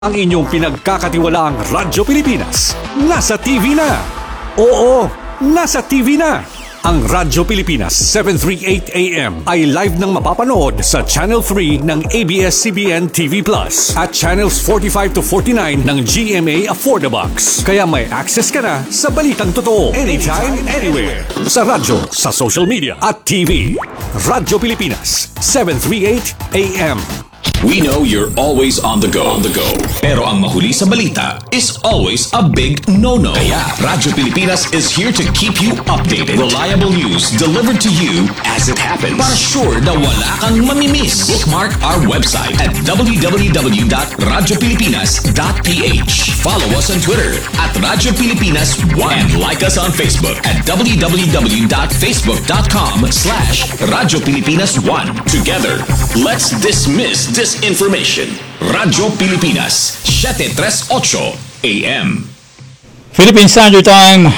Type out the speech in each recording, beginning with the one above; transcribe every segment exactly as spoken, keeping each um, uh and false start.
Ang inyong pinagkakatiwalaang Radyo Pilipinas, nasa T V na. Oo, nasa T V na. Ang Radyo Pilipinas seven thirty-eight A M ay live nang mapapanood sa Channel three ng A B S C B N T V Plus at Channels forty-five to forty-nine ng G M A Affordabox. Kaya may access ka na sa balitang totoo anytime, anywhere. Sa radyo, sa social media at T V. Radyo Pilipinas seven thirty-eight A M. We know you're always on the go. On the go. Pero ang mahuli sa balita is always a big no-no. Kaya Radyo Pilipinas is here to keep you updated. Reliable news delivered to you as it happens. Para sure na wala kang mamimiss. Bookmark our website at w w w dot radyo pilipinas dot p h. Follow us on Twitter at Radyo Pilipinas one. And like us on Facebook at w w w dot facebook dot com slash Radyo Pilipinas one. Together, let's dismiss this information. Radyo Pilipinas, seven thirty-eight A M. Philippine Standard Time,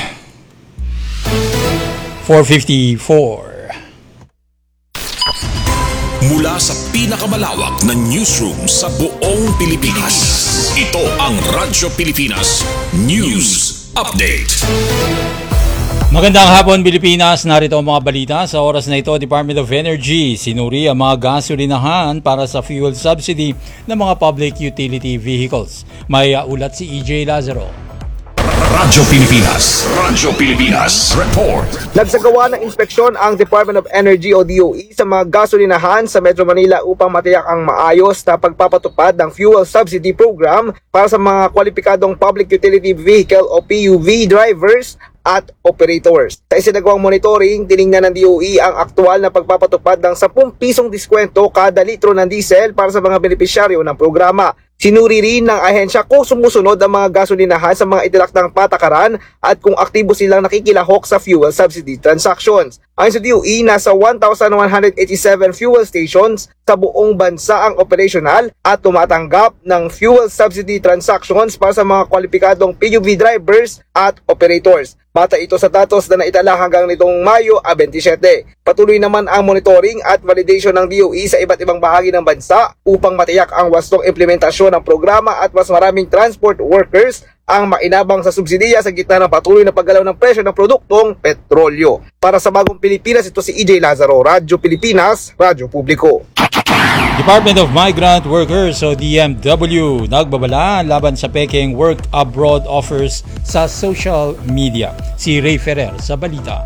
four fifty-four. Mula sa pinakamalawak na newsroom sa buong Pilipinas, ito ang Radyo Pilipinas News Update. Magandang hapon Pilipinas, narito ang mga balita. Sa oras na ito, Department of Energy sinuri ang mga gasolinahan para sa fuel subsidy ng mga public utility vehicles. May uh, ulat si E J Lazaro. Radyo Pilipinas, Radyo Pilipinas Report. Nagsagawa ng inspeksyon ang Department of Energy o D O E sa mga gasolinahan sa Metro Manila upang matiyak ang maayos na pagpapatupad ng fuel subsidy program para sa mga kwalipikadong public utility vehicle o P U V drivers at operators. Sa isinagawang monitoring, tiningnan ng D O E ang aktual na pagpapatupad ng ten pisong diskwento kada litro ng diesel para sa mga benepisyaryo ng programa. Sinuri rin ng ahensya kung sumusunod ang mga gasolinahan sa mga itinakdang patakaran at kung aktibo silang nakikilahok sa fuel subsidy transactions. Ayon sa D O E, nasa one thousand one hundred eighty-seven fuel stations sa buong bansa ang operational at tumatanggap ng fuel subsidy transactions para sa mga kwalipikadong P U V drivers at operators. Bata ito sa datos na naitala hanggang nitong Mayo twenty-seven. Patuloy naman ang monitoring at validation ng D O E sa iba't ibang bahagi ng bansa upang matiyak ang wastong implementasyon ng programa at mas maraming transport workers ang mainabang sa subsidiya sa gitna ng patuloy na paggalaw ng presyo ng produktong petrolyo. Para sa Bagong Pilipinas, ito si E J Lazaro, Radyo Pilipinas, Radyo Publiko. Department of Migrant Workers o D M W nagbabala laban sa peking work abroad offers sa social media. Si Ray Ferrer sa balita.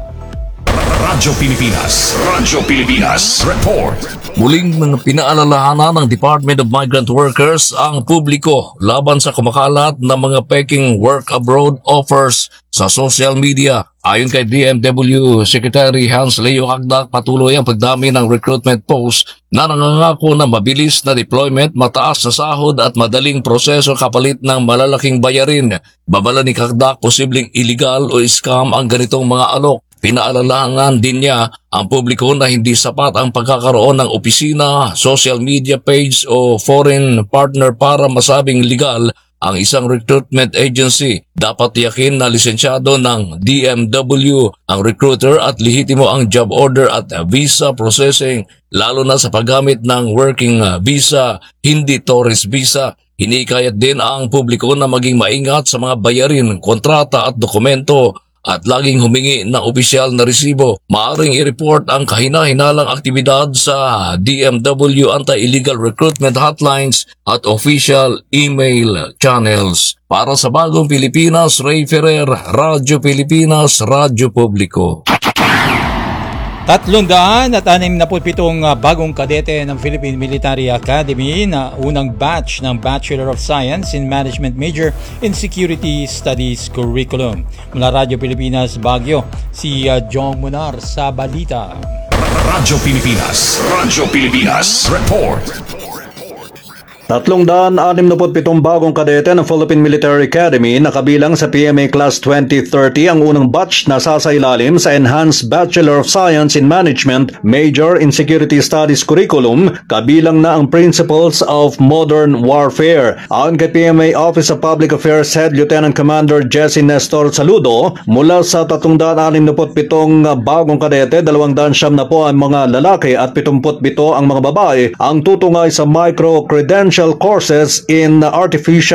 Radyo Pilipinas, Radyo Pilipinas Report. Muling mga pinaalalahanan ng Department of Migrant Workers ang publiko laban sa kumakalat na mga peking work abroad offers sa social media. Ayon kay D M W Secretary Hans Leo Hagdak, patuloy ang pagdami ng recruitment posts na nangangako na mabilis na deployment, mataas na sahod at madaling proseso kapalit ng malalaking bayarin. Babala ni Hagdak, posibleng illegal o scam ang ganitong mga alok. Pinaalalahanan din niya ang publiko na hindi sapat ang pagkakaroon ng opisina, social media page o foreign partner para masabing legal ang isang recruitment agency. Dapat tiyakin na lisensyado ng D M W ang recruiter at lehitimo ang job order at visa processing, lalo na sa paggamit ng working visa, hindi tourist visa. Hinikayat din ang publiko na maging maingat sa mga bayarin, kontrata at dokumento at laging humingi ng opisyal na resibo. Maaring i-report ang kahina-hinalang aktibidad sa D M W Anti-Illegal Recruitment Hotlines at official email channels. Para sa Bagong Pilipinas, Ray Ferrer, Radyo Pilipinas, Radyo Publiko. Tatlong daan at anim na pitong bagong kadete ng Philippine Military Academy na unang batch ng Bachelor of Science in Management Major in Security Studies Curriculum. Mula Radyo Pilipinas, Baguio, si uh, Jong Munar sa balita. Radyo Pilipinas, Radyo Pilipinas Report. Tatlong daan anim na pitong bagong kadete ng Philippine Military Academy na kabilang sa P M A Class twenty thirty ang unang batch na sasailalim sa Enhanced Bachelor of Science in Management Major in Security Studies Curriculum, kabilang na ang Principles of Modern Warfare. Ayon kay P M A Office of Public Affairs Head Lieutenant Commander Jesse Nestor Saludo, mula sa tatlong daan anim na pitong bagong kadete, dalawang daan siyam na po ang mga lalaki at pitong pito ang mga babae ang tutungay sa micro-credential credential courses in artificial